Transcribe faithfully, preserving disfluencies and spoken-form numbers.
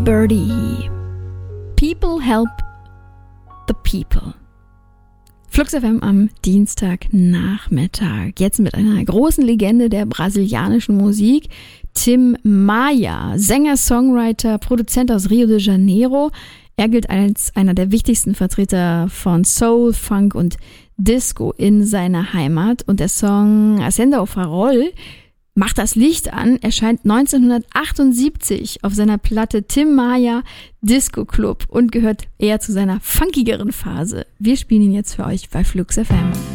Birdie. People help the people. Flux F M am Dienstagnachmittag. Jetzt mit einer großen Legende der brasilianischen Musik. Tim Maia, Sänger, Songwriter, Produzent aus Rio de Janeiro. Er gilt als einer der wichtigsten Vertreter von Soul, Funk und Disco in seiner Heimat. Und der Song Acenda o Farol, Macht das Licht an, erscheint neunzehnhundertachtundsiebzig auf seiner Platte Tim Maia Disco Club und gehört eher zu seiner funkigeren Phase. Wir spielen ihn jetzt für euch bei Flux F M.